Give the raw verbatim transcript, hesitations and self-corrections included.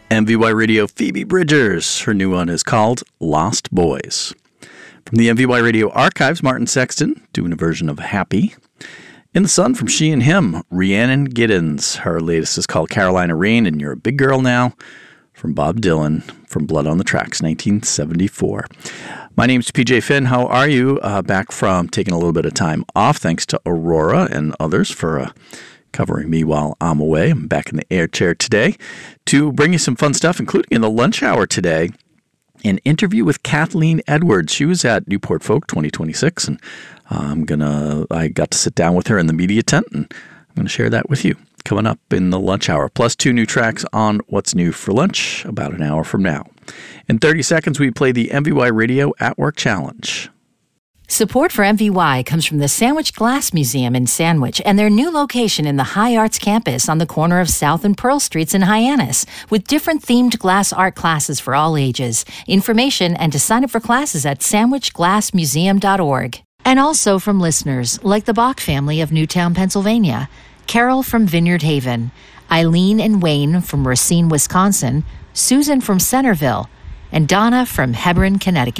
M V Y Radio Phoebe Bridgers. Her new one is called Lost Boys. From the M V Y Radio archives, Martin Sexton doing a version of Happy. In the Sun from She and Him, Rhiannon Giddens. Her latest is called Carolina Rain and You're a Big Girl Now. From Bob Dylan, from Blood on the Tracks, nineteen seventy-four. My name's P J Finn. How are you? Uh, back from taking a little bit of time off, thanks to Aurora and others for uh, covering me while I'm away. I'm back in the air chair today to bring you some fun stuff, including in the lunch hour today, an interview with Kathleen Edwards. She was at Newport Folk twenty twenty-six, and I'm gonna. I got to sit down with her in the media tent, and I'm going to share that with you coming up in the lunch hour. Plus two new tracks on What's New for Lunch about an hour from now. In thirty seconds, we play the M V Y Radio At Work Challenge. Support for M V Y comes from the Sandwich Glass Museum in Sandwich and their new location in the High Arts Campus on the corner of South and Pearl Streets in Hyannis, with different themed glass art classes for all ages. Information and to sign up for classes at sandwich glass museum dot org. And also from listeners like the Bach family of Newtown, Pennsylvania, Carol from Vineyard Haven, Eileen and Wayne from Racine, Wisconsin, Susan from Centerville, and Donna from Hebron, Connecticut.